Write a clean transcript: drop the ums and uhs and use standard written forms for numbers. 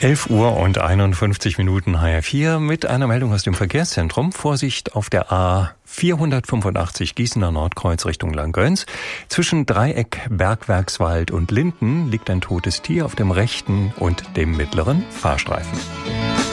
11 Uhr und 51 Minuten HR4 mit einer Meldung aus dem Verkehrszentrum. Vorsicht auf der A485 Gießener Nordkreuz Richtung Langgöns. Zwischen Dreieck, Bergwerkswald und Linden liegt ein totes Tier auf dem rechten und dem mittleren Fahrstreifen.